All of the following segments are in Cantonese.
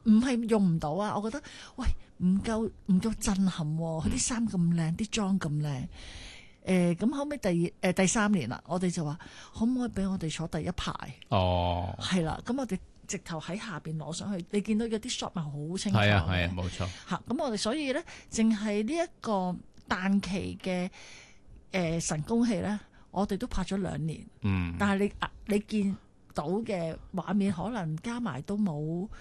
唔係用唔到啊，我覺得喂唔夠震撼喎，佢啲衫咁靚，啲妝咁靚。咁後尾第三年啦，我哋就話可唔可以俾我哋坐第一排？ 哦， 係啦，咁我哋直頭喺下邊攞上去，你見到有啲 shot 咪好清楚嘅。 係啊，係啊，冇錯。 嚇，咁我哋所以咧，淨係呢一個誕期嘅神功戲咧，我哋都拍咗2年。 嗯， 但係你見到嘅畫面，可能加埋都冇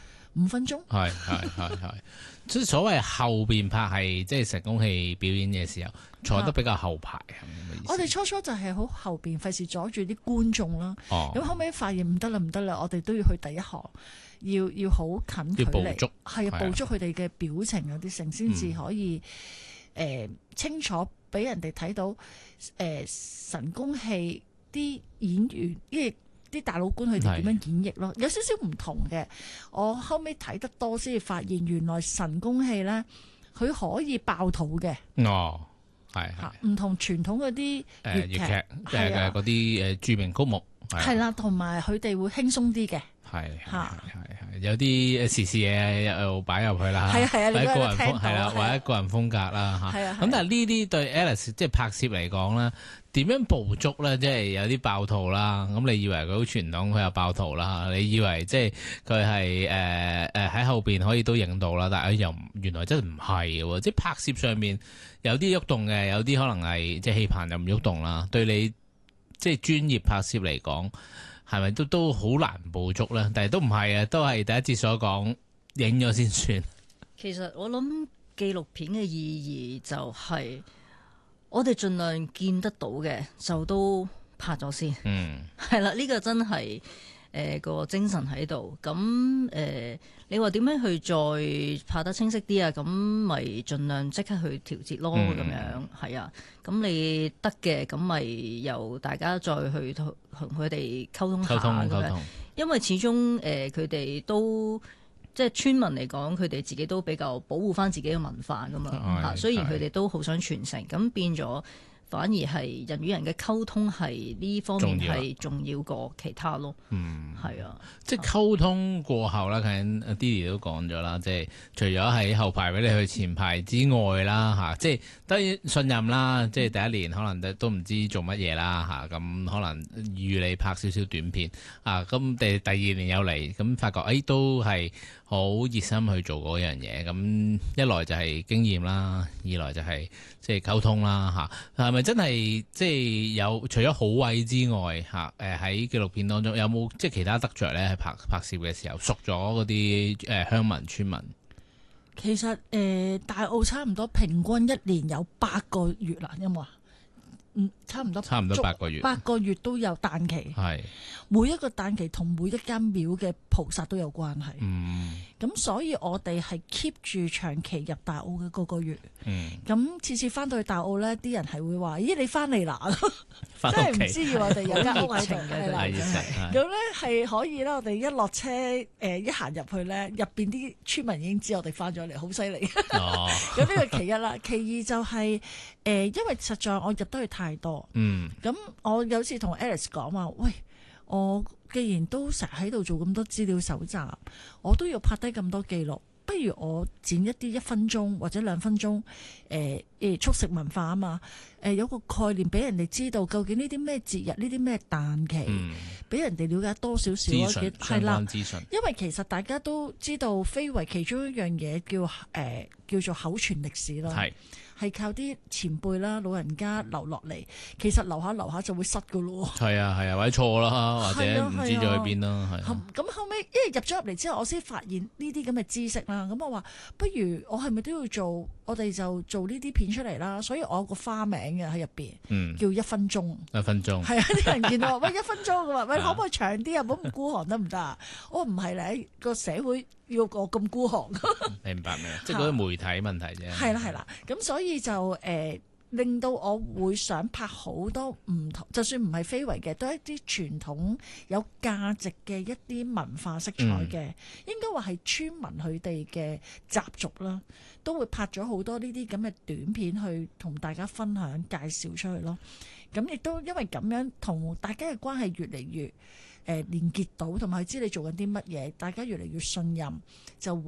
5分鐘。 係，即係所謂後邊拍係即係神功戲表演嘅時候，坐得比較後排，係咪咁嘅意思？ 我哋初就係好後邊，費事阻住啲觀眾啦。咁後尾發現唔得啦，我哋都要去第一行，要好近距離，係捕捉佢哋嘅表情嗰啲成，先至可以清楚俾人哋睇到神功戲啲演員，因為啲大老官佢哋點樣演繹咯，有少少唔同嘅。我後尾睇得多先至發現，原來神功戲咧，佢可以爆肚嘅。 哦，係唔同傳統嗰啲粵劇嗰啲著名曲目係啦，同埋佢哋會輕鬆啲嘅。 係有啲時事嘢又擺入去啦， 係啊， 或者個人風係啦，或者個人風格啦嚇。咁但係呢啲對 Alice 即係拍攝嚟講咧，點樣捕捉咧？即係有啲爆肚啦，咁你以為佢好傳統，佢有爆肚啦，你以為即係佢係喺後邊可以都影到啦，但係又原來真係唔係喎，即係拍攝上面有啲喐動嘅，有啲可能係即係戲棚又唔喐動啦。對你即係專業拍攝嚟講，係咪都好難捕捉咧？但係都唔係啊，都係第一節所講，影咗先算。 其實我諗紀錄片嘅意義就係我哋盡量見得到嘅就都拍咗先。係啦，呢個真係個精神喺度。咁你話點樣去再拍得清晰啲啊？咁咪盡量即刻去調節咯。咁樣係啊。咁你得嘅，咁咪由大家再去同佢哋溝通下咁樣。因為始終佢哋都即係村民嚟講，佢哋自己都比較保護翻自己嘅文化噶嘛。雖然佢哋都好想傳承，咁變咗反而係人與人嘅溝通係呢方面係重要過其他咯。係啊， 即係溝通過後啦，頭先 Didi 都講咗啦，即係除咗喺後排俾你去前排之外啦，嚇，即係當然信任啦。即係第一年可能都唔知做乜嘢啦，嚇，咁可能預你拍少少短片啊，咁第二年有嚟，咁發覺都係好熱心去做嗰樣嘢。咁一來就係經驗啦，二來就係即係溝通啦，嚇，係咪真係即係有除咗好位之外，嚇喺紀錄片當中有冇即係其他得着咧？喺拍攝嘅時候熟咗嗰啲鄉民村民。 其實大澳差唔多平均1年有8個月啦，有冇啊？差唔多8個月，8個月都有誕期。係每一個誕期同每一間廟嘅菩薩都有關係。咁所以我哋係 keep 住長期入大澳嘅個月。咁次次翻到去大澳咧，啲人係會話：咦，你翻嚟啦！真係唔知我哋有間屋喺度嘅。咁咧係可以啦，我哋一落車一行入去咧，入邊啲村民已經知我哋翻咗嚟，好犀利。咁呢個其一啦，其二就係因為實在我入得去太多。咁我有次同 Alice 講話：喂，我既然都成日喺度做咁多資料搜集，我都要拍低咁多記錄，不如我剪一啲1分鐘或者2分鐘，速食文化啊嘛，有個概念俾人哋知道究竟呢啲咩節日，呢啲咩誕期，俾人哋了解多少少嘅係啦。因為其實大家都知道非遺其中一樣嘢叫做口傳歷史啦。係靠啲前輩啦、老人家留落嚟，其實留下就會失噶咯。係啊， 或者錯啦，或者唔知咗去邊啦。 咁後尾，因為入咗入嚟之後，我先發現呢啲咁嘅知識啦。咁我話，不如我係咪都要做？我哋就做呢啲片出嚟啦。所以我有個花名嘅喺入邊，叫1分鐘。1分鐘係啊！啲人見到話，喂，1分鐘嘅話，喂，可唔可以長啲啊？唔好咁孤寒得唔得啊？我唔係咧，個社會要我咁孤寒。 明白咩？即係嗰啲媒體問題啫。係啦，咁所以就令到我會想拍好多唔同，就算唔係非遺嘅，都係一啲傳統有價值嘅一啲文化色彩嘅，應該話係村民佢哋嘅習俗啦，都會拍咗好多呢啲咁嘅短片去同大家分享介紹出去咯。咁亦都因為咁樣，同大家嘅關係越嚟越連結到，同埋知你做緊啲乜嘢，大家越嚟越信任就。